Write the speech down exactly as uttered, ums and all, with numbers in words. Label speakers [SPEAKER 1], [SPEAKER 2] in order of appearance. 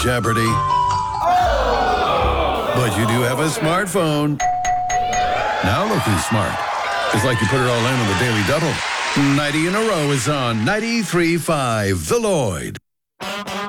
[SPEAKER 1] Jeopardy! But you do have a smartphone. Now looking smart. It's like you put it all in on the Daily Double. ninety in a row is on ninety-three point five The Lloyd.